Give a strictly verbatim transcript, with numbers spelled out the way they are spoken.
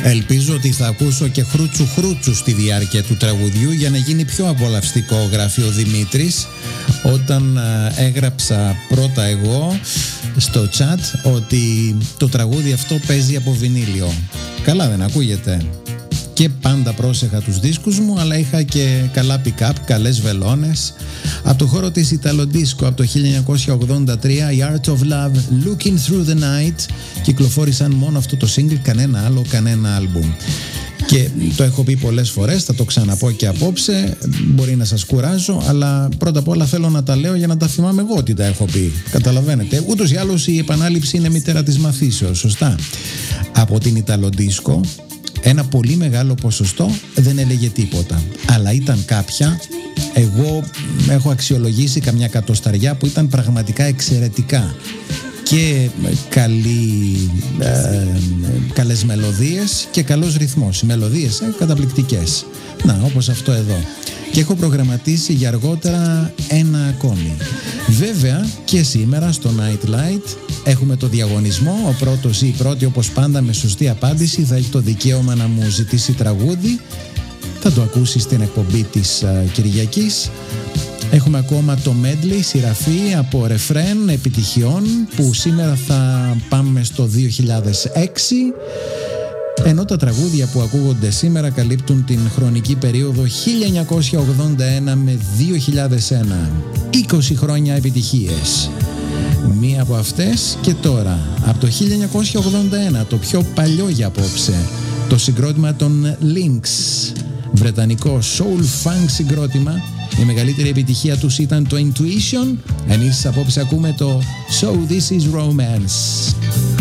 Ελπίζω ότι θα ακούσω και χρούτσου χρούτσου στη διάρκεια του τραγουδιού για να γίνει πιο απολαυστικό, γράφει ο Δημήτρης, όταν έγραψα πρώτα εγώ στο chat ότι το τραγούδι αυτό παίζει από βινίλιο. Καλά δεν ακούγεται? Και πάντα πρόσεχα τους δίσκους μου, αλλά είχα και καλά pick-up, καλές βελόνες. Από το χώρο της Ιταλοντίσκο από το χίλια εννιακόσια ογδόντα τρία, η Art of Love, Looking Through the Night, κυκλοφόρησαν μόνο αυτό το single, κανένα άλλο, κανένα άλμπουμ. Και το έχω πει πολλές φορές, θα το ξαναπώ και απόψε, μπορεί να σας κουράζω, αλλά πρώτα απ' όλα θέλω να τα λέω για να τα θυμάμαι εγώ ότι τα έχω πει. Καταλαβαίνετε, ούτως ή άλλως η επανάληψη είναι μητέρα της μαθήσεως, σωστά. Από την Ιταλοντίσκο ένα πολύ μεγάλο ποσοστό δεν έλεγε τίποτα, αλλά ήταν κάποια, εγώ έχω αξιολογήσει καμιά κατοσταριά που ήταν πραγματικά εξαιρετικά και καλή, ε, καλές μελωδίες και καλός ρυθμός. Οι μελωδίες ε, καταπληκτικές. Να, όπως αυτό εδώ. Και έχω προγραμματίσει για αργότερα ένα ακόμη. Βέβαια και σήμερα στο Night Light έχουμε το διαγωνισμό. Ο πρώτος ή η πρώτη, όπως πάντα με σωστή απάντηση, θα έχει το δικαίωμα να μου ζητήσει τραγούδι. Θα το ακούσει στην εκπομπή της uh, Κυριακής. Έχουμε ακόμα το medley, σειραφή από ρεφρέν επιτυχιών, που σήμερα θα πάμε στο δύο χιλιάδες έξι, ενώ τα τραγούδια που ακούγονται σήμερα καλύπτουν την χρονική περίοδο χίλια εννιακόσια ογδόντα ένα με δύο χιλιάδες ένα. είκοσι χρόνια επιτυχίες. Μία από αυτές και τώρα, από το χίλια εννιακόσια ογδόντα ένα, το πιο παλιό για απόψε, το συγκρότημα των Lynx, βρετανικό soul funk συγκρότημα. Η μεγαλύτερη επιτυχία τους ήταν το Intuition. Εμείς απόψε ακούμε το So This Is Romance.